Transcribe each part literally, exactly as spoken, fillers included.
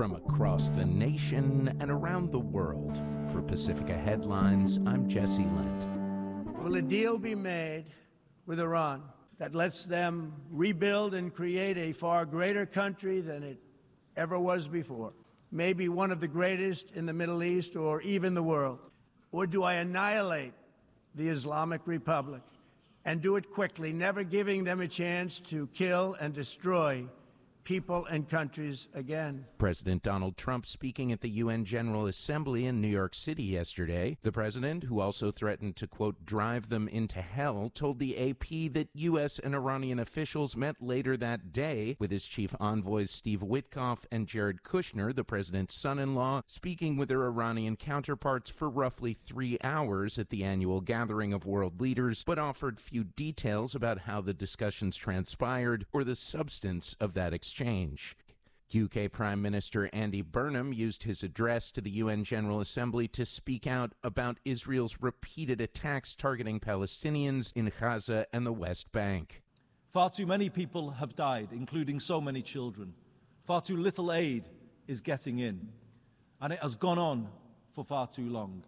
From across the nation and around the world, for Pacifica Headlines, I'm Jesse Lent. Will a deal be made with Iran that lets them rebuild and create a far greater country than it ever was before? Maybe one of the greatest in the Middle East or even the world? Or do I annihilate the Islamic Republic and do it quickly, never giving them a chance to kill and destroy people and countries again? President Donald Trump speaking at the U N General Assembly in New York City yesterday. The president, who also threatened to, quote, drive them into hell, told the A P that U S and Iranian officials met later that day with his chief envoys Steve Witkoff and Jared Kushner, the president's son-in-law, speaking with their Iranian counterparts for roughly three hours at the annual gathering of world leaders, but offered few details about how the discussions transpired or the substance of that exchange. Exchange. U K Prime Minister Andy Burnham used his address to the U N General Assembly to speak out about Israel's repeated attacks targeting Palestinians in Gaza and the West Bank. Far too many people have died, including so many children. Far too little aid is getting in, and it has gone on for far too long.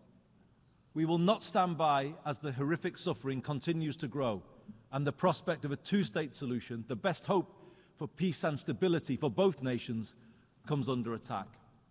We will not stand by as the horrific suffering continues to grow and the prospect of a two-state solution, the best hope for peace and stability for both nations, comes under attack.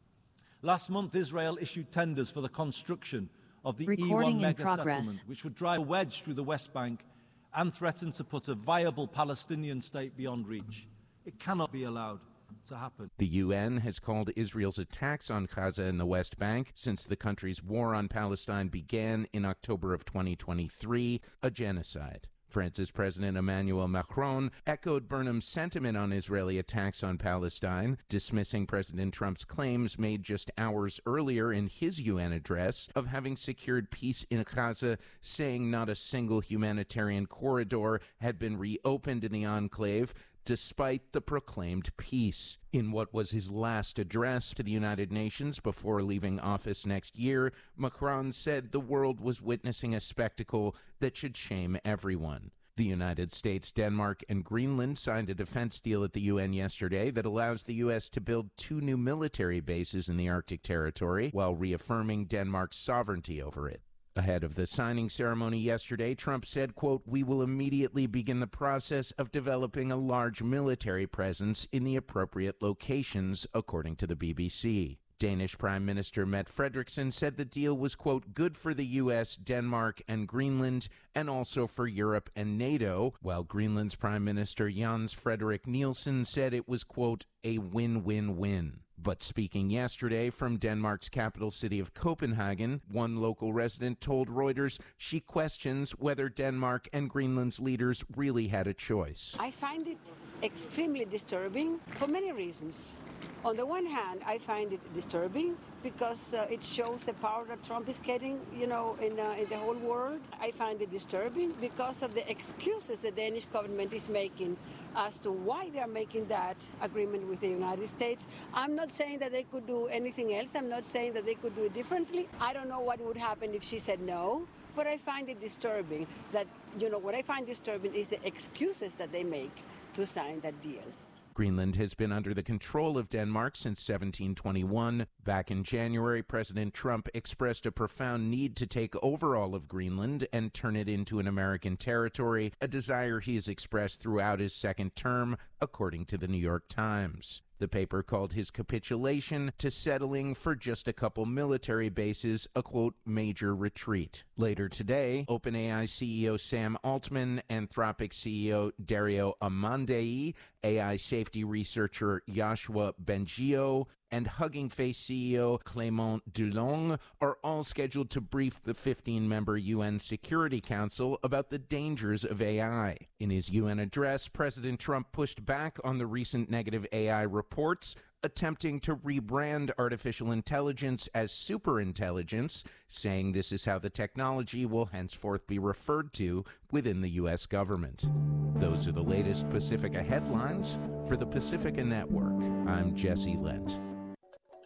Last month, Israel issued tenders for the construction of the E one mega settlement, which would drive a wedge through the West Bank and threaten to put a viable Palestinian state beyond reach. It cannot be allowed to happen. The U N has called Israel's attacks on Gaza and the West Bank since the country's war on Palestine began in October of twenty twenty-three a genocide. France's President Emmanuel Macron echoed Burnham's sentiment on Israeli attacks on Palestine, dismissing President Trump's claims made just hours earlier in his U N address of having secured peace in Gaza, saying not a single humanitarian corridor had been reopened in the enclave, despite the proclaimed peace. In what was his last address to the United Nations before leaving office next year, Macron said the world was witnessing a spectacle that should shame everyone. The United States, Denmark, and Greenland signed a defense deal at the U N yesterday that allows the U S to build two new military bases in the Arctic territory while reaffirming Denmark's sovereignty over it. Ahead of the signing ceremony yesterday, Trump said, quote, "We will immediately begin the process of developing a large military presence in the appropriate locations," according to the B B C. Danish Prime Minister Mette Frederiksen said the deal was, quote, "good for the U S, Denmark, and Greenland, and also for Europe and NATO," while Greenland's Prime Minister Jens Frederik Nielsen said it was, quote, "a win-win-win." But speaking yesterday from Denmark's capital city of Copenhagen, one local resident told Reuters she questions whether Denmark and Greenland's leaders really had a choice. I find it extremely disturbing for many reasons. On the one hand, I find it disturbing because uh, it shows the power that Trump is getting, you know, in, uh, in the whole world. I find it disturbing because of the excuses the Danish government is making as to why they are making that agreement with the United States. I'm not saying that they could do anything else. I'm not saying that they could do it differently. I don't know what would happen if she said no, but I find it disturbing that, you know, what I find disturbing is the excuses that they make to sign that deal. Greenland has been under the control of Denmark since seventeen twenty-one. Back in January, President Trump expressed a profound need to take over all of Greenland and turn it into an American territory, a desire he has expressed throughout his second term, according to the New York Times. The paper called his capitulation to settling for just a couple military bases a, quote, major retreat. Later today, OpenAI C E O Sam Altman, Anthropic C E O Dario Amodei, A I safety researcher Yoshua Bengio, and Hugging Face C E O Clément Dulong are all scheduled to brief the fifteen-member U N Security Council about the dangers of A I. In his U N address, President Trump pushed back on the recent negative A I reports, attempting to rebrand artificial intelligence as superintelligence, saying this is how the technology will henceforth be referred to within the U S government. Those are the latest Pacifica headlines for the Pacifica Network. I'm Jesse Lent.